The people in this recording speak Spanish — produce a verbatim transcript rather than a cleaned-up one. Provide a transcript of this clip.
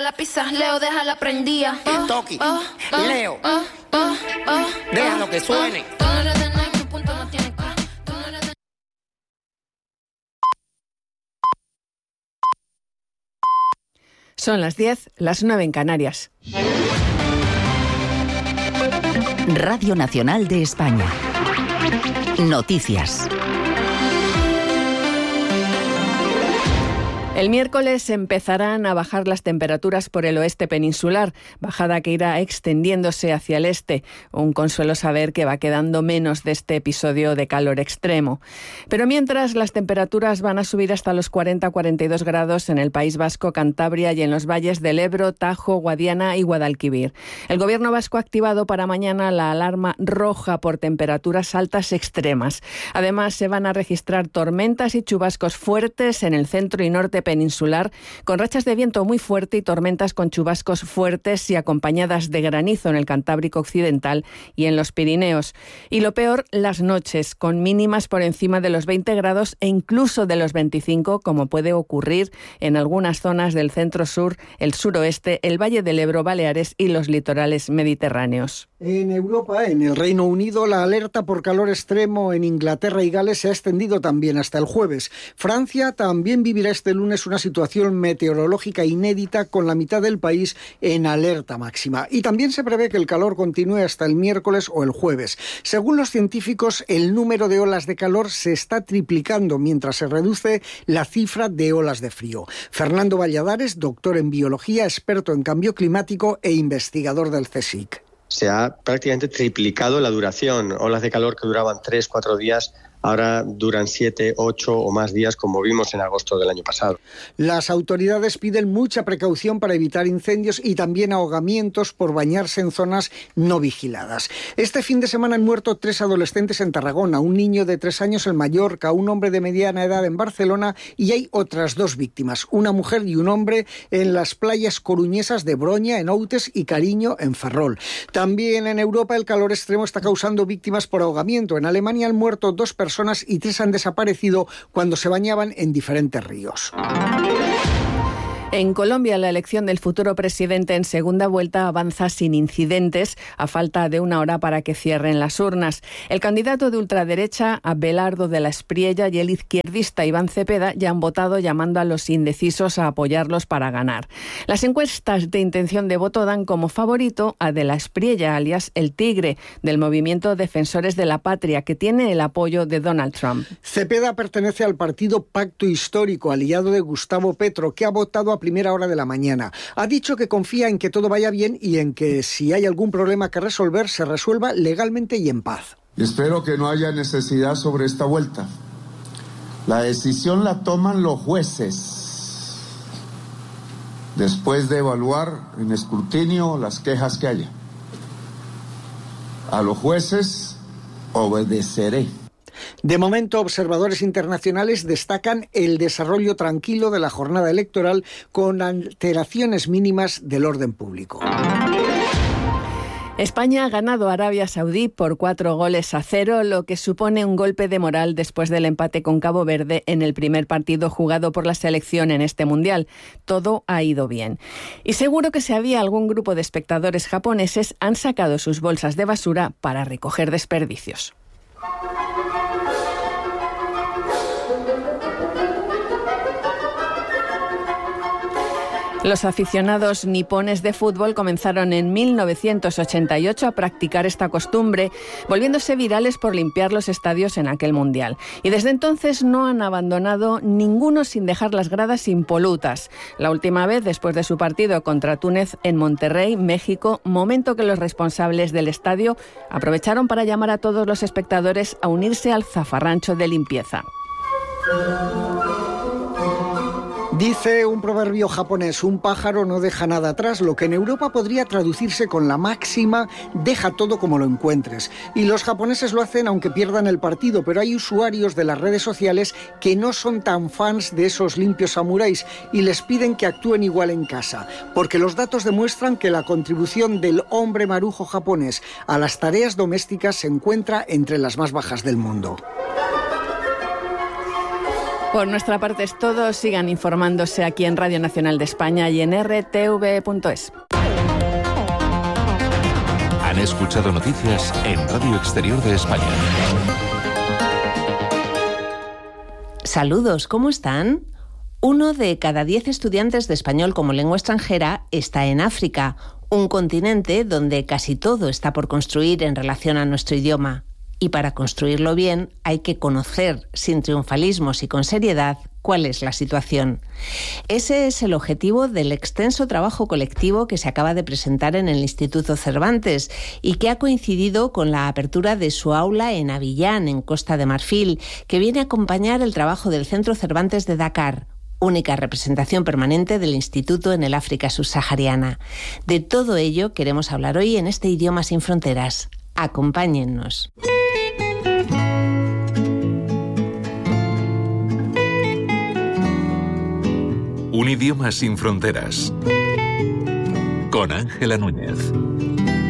la pizza, Leo, déjala prendida. Oh, Toki, oh, oh, Leo, oh, oh, oh, déjalo oh, que suene. Oh, oh. Son las diez, las nueve en Canarias. Radio Nacional de España. Noticias. El miércoles empezarán a bajar las temperaturas por el oeste peninsular, bajada que irá extendiéndose hacia el este. Un consuelo saber que va quedando menos de este episodio de calor extremo. Pero mientras, las temperaturas van a subir hasta los cuarenta a cuarenta y dos grados en el País Vasco, Cantabria y en los valles del Ebro, Tajo, Guadiana y Guadalquivir. El Gobierno vasco ha activado para mañana la alarma roja por temperaturas altas extremas. Además, se van a registrar tormentas y chubascos fuertes en el centro y norte peninsular, con rachas de viento muy fuerte y tormentas con chubascos fuertes y acompañadas de granizo en el Cantábrico occidental y en los Pirineos. Y lo peor, las noches, con mínimas por encima de los veinte grados e incluso de los veinticinco, como puede ocurrir en algunas zonas del centro-sur, el suroeste, el Valle del Ebro, Baleares y los litorales mediterráneos. En Europa, en el Reino Unido, la alerta por calor extremo en Inglaterra y Gales se ha extendido también hasta el jueves. Francia también vivirá este lunes una situación meteorológica inédita, con la mitad del país en alerta máxima. Y también se prevé que el calor continúe hasta el miércoles o el jueves. Según los científicos, el número de olas de calor se está triplicando mientras se reduce la cifra de olas de frío. Fernando Valladares, doctor en biología, experto en cambio climático e investigador del CSIC. Se ha prácticamente triplicado la duración. Olas de calor que duraban tres, cuatro días, ahora duran siete, ocho o más días, como vimos en agosto del año pasado. Las autoridades piden mucha precaución para evitar incendios y también ahogamientos por bañarse en zonas no vigiladas. Este fin de semana han muerto tres adolescentes en Tarragona, un niño de tres años en Mallorca, un hombre de mediana edad en Barcelona, y hay otras dos víctimas, una mujer y un hombre en las playas coruñesas de Broña, en Outes, y Cariño, en Ferrol. También en Europa el calor extremo está causando víctimas por ahogamiento. En Alemania han muerto dos personas personas y tres han desaparecido cuando se bañaban en diferentes ríos. En Colombia, la elección del futuro presidente en segunda vuelta avanza sin incidentes, a falta de una hora para que cierren las urnas. El candidato de ultraderecha, Abelardo de la Espriella, y el izquierdista Iván Cepeda ya han votado, llamando a los indecisos a apoyarlos para ganar. Las encuestas de intención de voto dan como favorito a de la Espriella, alias El Tigre, del movimiento Defensores de la Patria, que tiene el apoyo de Donald Trump. Cepeda pertenece al partido Pacto Histórico, aliado de Gustavo Petro, que ha votado a primera hora de la mañana. Ha dicho que confía en que todo vaya bien y en que si hay algún problema que resolver, se resuelva legalmente y en paz. Espero que no haya necesidad sobre esta vuelta. La decisión la toman los jueces, después de evaluar en escrutinio las quejas que haya. A los jueces obedeceré. De momento, observadores internacionales destacan el desarrollo tranquilo de la jornada electoral, con alteraciones mínimas del orden público. España ha ganado a Arabia Saudí por cuatro goles a cero, lo que supone un golpe de moral después del empate con Cabo Verde en el primer partido jugado por la selección en este Mundial. Todo ha ido bien. Y seguro que si había algún grupo de espectadores japoneses, han sacado sus bolsas de basura para recoger desperdicios. Los aficionados nipones de fútbol comenzaron en mil novecientos ochenta y ocho a practicar esta costumbre, volviéndose virales por limpiar los estadios en aquel mundial. Y desde entonces no han abandonado ninguno sin dejar las gradas impolutas. La última vez, después de su partido contra Túnez en Monterrey, México, momento que los responsables del estadio aprovecharon para llamar a todos los espectadores a unirse al zafarrancho de limpieza. Dice un proverbio japonés: un pájaro no deja nada atrás, lo que en Europa podría traducirse con la máxima deja todo como lo encuentres. Y los japoneses lo hacen aunque pierdan el partido, pero hay usuarios de las redes sociales que no son tan fans de esos limpios samuráis y les piden que actúen igual en casa, porque los datos demuestran que la contribución del hombre marujo japonés a las tareas domésticas se encuentra entre las más bajas del mundo. Por nuestra parte es todo. Sigan informándose aquí en Radio Nacional de España y en R T V punto es. Han escuchado noticias en Radio Exterior de España. Saludos, ¿cómo están? Uno de cada diez estudiantes de español como lengua extranjera está en África, un continente donde casi todo está por construir en relación a nuestro idioma. Y para construirlo bien hay que conocer, sin triunfalismos y con seriedad, cuál es la situación. Ese es el objetivo del extenso trabajo colectivo que se acaba de presentar en el Instituto Cervantes y que ha coincidido con la apertura de su aula en Abiyán, en Costa de Marfil, que viene a acompañar el trabajo del Centro Cervantes de Dakar, única representación permanente del Instituto en el África subsahariana. De todo ello queremos hablar hoy en este Idioma sin Fronteras. Acompáñennos. Un idioma sin fronteras. Con Ángela Núñez.